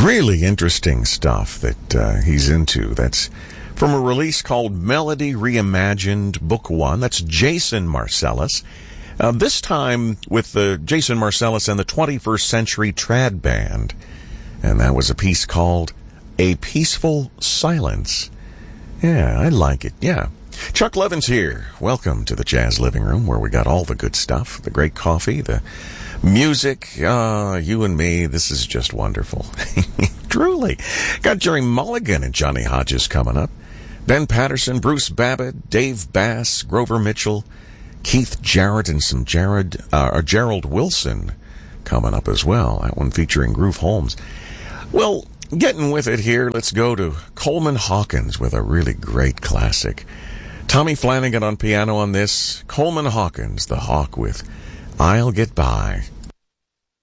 Really interesting stuff that he's into. That's from a release called Melody Reimagined, Book 1. That's Jason Marcellus. This time with the Jason Marcellus and the 21st Century Trad Band. And that was a piece called A Peaceful Silence. Yeah, I like it. Yeah. Chuck Levin's here. Welcome to the Jazz Living Room, where we got all the good stuff, the great coffee, the music. You and me, this is just wonderful. Truly. Got Jerry Mulligan and Johnny Hodges coming up. Ben Patterson, Bruce Babbitt, Dave Bass, Grover Mitchell, Keith Jarrett, and some Gerald Wilson coming up as well. That one featuring Groove Holmes. Well, getting with it here, let's go to Coleman Hawkins with a really great classic. Tommy Flanagan on piano on this. Coleman Hawkins, the Hawk, with I'll Get By.